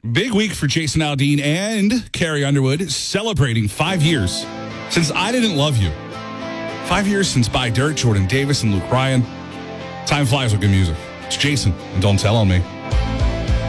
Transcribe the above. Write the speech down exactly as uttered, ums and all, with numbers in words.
Big week for Jason Aldean and Carrie Underwood, celebrating five years since I Didn't Love You. Five years since Buy Dirt, Jordan Davis and Luke Ryan. Time flies with good music. It's Jason and Don't Tell on Me.